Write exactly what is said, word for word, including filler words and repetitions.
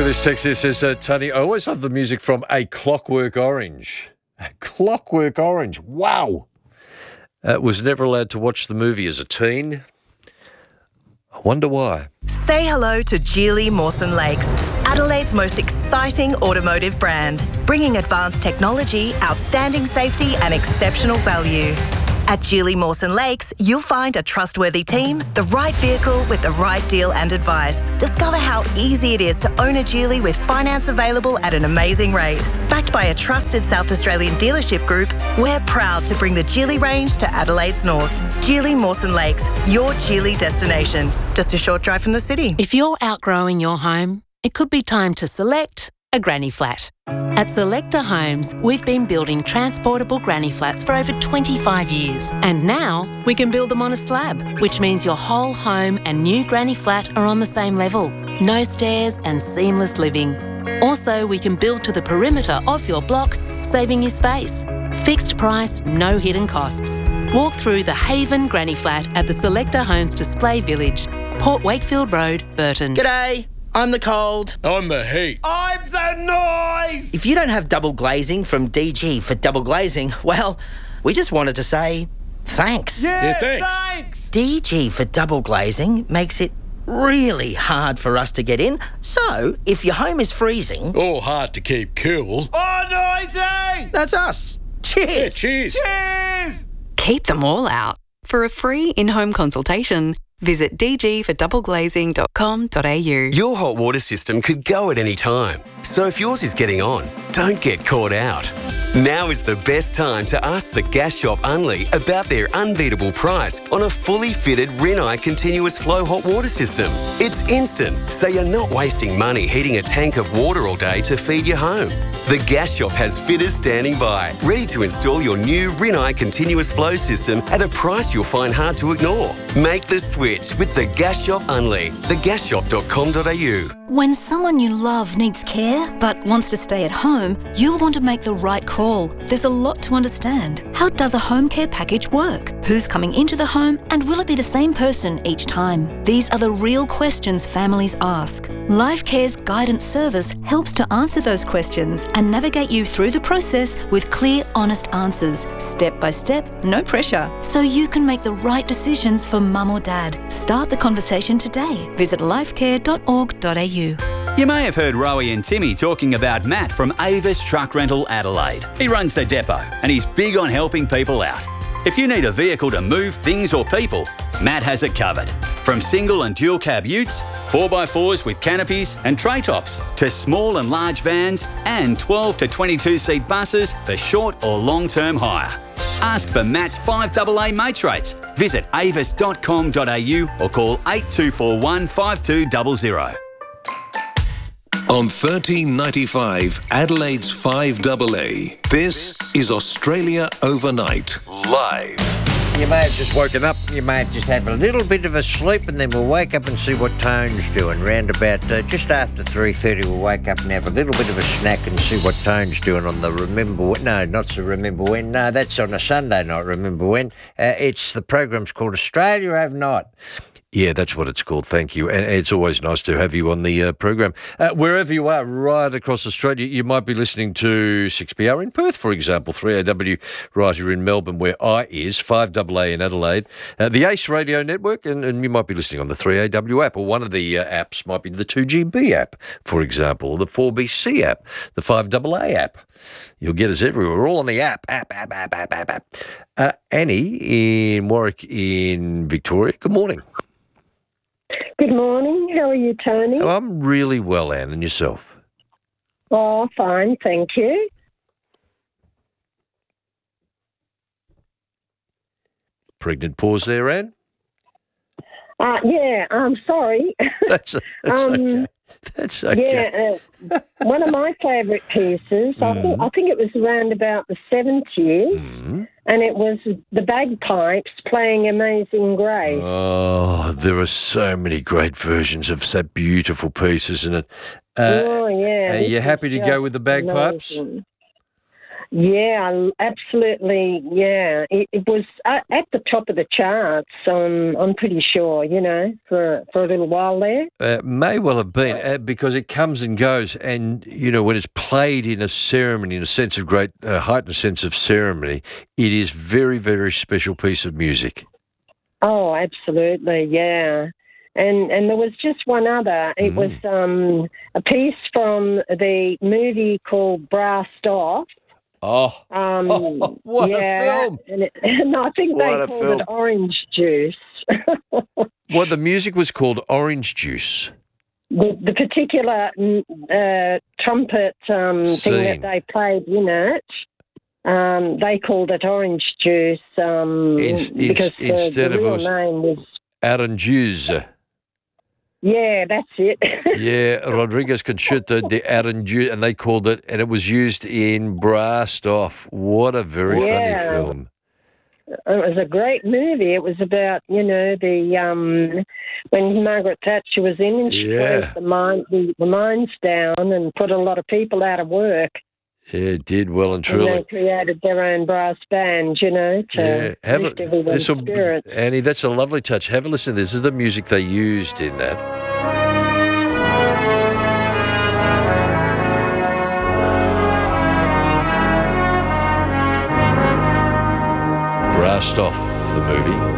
at this text here. Says, uh, Tony, I always love the music from A Clockwork Orange. A Clockwork Orange. Wow. Uh, was never allowed to watch the movie as a teen. I wonder why. Say hello to Geely Mawson Lakes, Adelaide's most exciting automotive brand, bringing advanced technology, outstanding safety and exceptional value. At Geely Mawson Lakes, you'll find a trustworthy team, the right vehicle with the right deal and advice. Discover how easy it is to own a Geely with finance available at an amazing rate. Backed by a trusted South Australian dealership group, we're proud to bring the Geely range to Adelaide's north. Geely Mawson Lakes, your Geely destination. Just a short drive from the city. If you're outgrowing your home, it could be time to select a granny flat. At Selector Homes, we've been building transportable granny flats for over twenty-five years. And now we can build them on a slab, which means your whole home and new granny flat are on the same level. No stairs and seamless living. Also, we can build to the perimeter of your block, saving you space. Fixed price, no hidden costs. Walk through the Haven Granny Flat at the Selector Homes Display Village, Port Wakefield Road, Burton. G'day, I'm the cold. I'm the heat. I'm the noise! If you don't have double glazing from D G for double glazing, well, we just wanted to say thanks. Yeah, Yeah, thanks. thanks! D G for double glazing makes it really hard for us to get in. So, if your home is freezing, Or hard to keep cool. Oh, noisy! that's us. Yeah, Cheers. cheers. Cheers! Keep them all out. For a free in-home consultation, visit d g for double glazing dot com dot a u. Your hot water system could go at any time. So if yours is getting on, don't get caught out. Now is the best time to ask the Gas Shop Unley about their unbeatable price on a fully fitted Rinnai continuous flow hot water system. It's instant, so you're not wasting money heating a tank of water all day to feed your home. The Gas Shop has fitters standing by, ready to install your new Rinnai continuous flow system at a price you'll find hard to ignore. Make the switch with the Gas Shop Unley, the gas shop dot com dot a u. When someone you love needs care but wants to stay at home, you'll want to make the right call. There's a lot to understand. How does a home care package work? Who's coming into the home and will it be the same person each time? These are the real questions families ask. LifeCare's guidance service helps to answer those questions and navigate you through the process with clear, honest answers, step by step, no pressure, so you can make the right decisions for mum or dad. Start the conversation today. Visit lifecare dot org dot a u. You may have heard Rowie and Timmy talking about Matt from Avis Truck Rental Adelaide. He runs the depot and he's big on helping people out. If you need a vehicle to move things or people, Matt has it covered. From single and dual cab utes, four by fours with canopies and tray tops, to small and large vans and twelve to twenty-two seat buses for short or long-term hire. Ask for Matt's five double A mates rates. Visit avis dot com dot a u or call eight two four one, five two zero zero. On thirteen ninety-five, Adelaide's five double A, this is Australia Overnight, live. You may have just woken up, you may have just had a little bit of a sleep, and then we'll wake up and see what Tone's doing. Round about uh, just after three thirty, we'll wake up and have a little bit of a snack and see what Tone's doing on the Remember When. No, not the Remember When. No, that's on a Sunday night, Remember When. Uh, it's the program's called Australia Overnight. Yeah, that's what it's called. Thank you. And it's always nice to have you on the uh, program. Uh, wherever you are, right across Australia, you might be listening to six P R in Perth, for example, three A W right here in Melbourne, where I is, five double A in Adelaide, uh, the Ace Radio Network, and, and you might be listening on the three A W app, or one of the uh, apps might be the two G B app, for example, or the four B C app, the five double A app. You'll get us everywhere. We're all on the app, app, app, app, app, app, app. Uh, Annie in Warwick in Victoria, good morning. Good morning. How are you, Tony? Oh, I'm really well, Anne, and yourself? Oh, fine, thank you. Pregnant pause there, Anne? Uh, yeah, I'm sorry. That's, that's um, okay. That's okay. Yeah, uh, one of my favourite pieces, I, think, I think it was around about the seventies, Mm. and it was the bagpipes playing Amazing Grace. Oh, there are so many great versions of that beautiful piece, isn't it? Uh, oh, yeah. Are you this happy is to go with the bagpipes? amazing. Yeah, absolutely. Yeah, it, it was at, at the top of the charts. Um, I'm pretty sure. You know, for for a little while there. Uh, may well have been uh, because it comes and goes, and you know when it's played in a ceremony, in a sense of great uh, heightened sense of ceremony, it is very, very special piece of music. Oh, absolutely. Yeah. And and there was just one other. It Mm. was um, a piece from the movie called Brassed Off. Oh, Um, what yeah, a film! And, it, and I think What a they called film. it Orange Juice. Well, the music was called Orange Juice. The, the particular mm, uh, trumpet um, thing Scene. that they played in it, um, they called it Orange Juice um, Ins- ins- because the, instead the of it real was- name was. Orange. Yeah, that's it. Yeah, Rodriguez Concerto de Orange, and they called it, and it was used in Brassed Off. What a very Yeah. funny film. It was a great movie. It was about, you know, the um, when Margaret Thatcher was in and she Yeah. closed the, mine, the, the mines down and put a lot of people out of work. Yeah, it did well and And truly. they created their own brass band, you know, to Yeah, have lift a, everyone's this'll- spirits. Annie, that's a lovely touch. Have a listen to this. This is the music they used in that. Brassed Off, the movie.